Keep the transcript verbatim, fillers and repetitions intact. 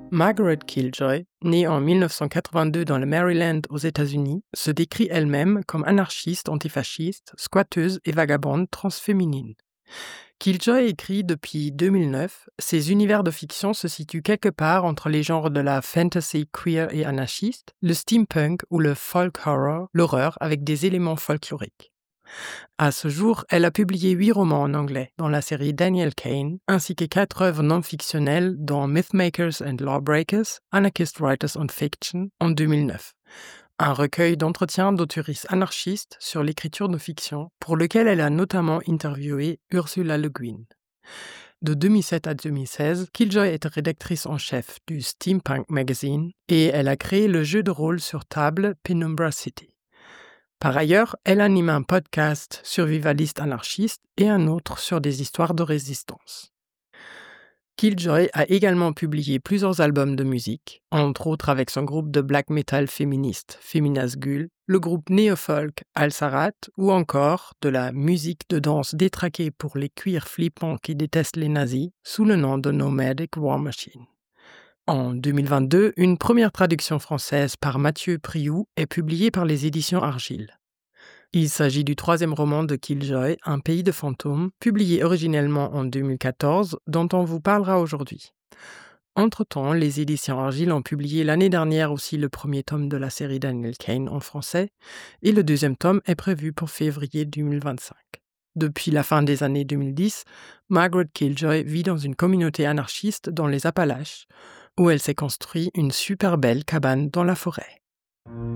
Margaret Killjoy, née en dix-neuf cent quatre-vingt-deux dans le Maryland aux États-Unis, se décrit elle-même comme anarchiste antifasciste, squatteuse et vagabonde transféminine. Killjoy écrit depuis deux mille neuf, ses univers de fiction se situent quelque part entre les genres de la fantasy queer et anarchiste, le steampunk ou le folk horror, l'horreur avec des éléments folkloriques. À ce jour, elle a publié huit romans en anglais dans la série Daniel Kane, ainsi que quatre œuvres non-fictionnelles dont Mythmakers and Lawbreakers, Anarchist Writers on Fiction en deux mille neuf, un recueil d'entretiens d'auteuristes anarchistes sur l'écriture de fiction, pour lequel elle a notamment interviewé Ursula Le Guin. De deux mille sept à deux mille seize, Killjoy est rédactrice en chef du Steampunk Magazine et elle a créé le jeu de rôle sur table Penumbra City. Par ailleurs, elle anime un podcast survivaliste anarchiste et un autre sur des histoires de résistance. Killjoy a également publié plusieurs albums de musique, entre autres avec son groupe de black metal féministe Feminas Gul, le groupe néo-folk Al-Sarat ou encore de la musique de danse détraquée pour les cuirs flippants qui détestent les nazis sous le nom de Nomadic War Machine. En deux mille vingt-deux, une première traduction française par Mathieu Prioux est publiée par les éditions Argile. Il s'agit du troisième roman de Killjoy, Un pays de fantômes, publié originellement en deux mille quatorze, dont on vous parlera aujourd'hui. Entre-temps, les éditions Argile ont publié l'année dernière aussi le premier tome de la série Daniel Kane en français, et le deuxième tome est prévu pour février deux mille vingt-cinq. Depuis la fin des années deux mille dix, Margaret Killjoy vit dans une communauté anarchiste dans les Appalaches, où elle s'est construit une super belle cabane dans la forêt.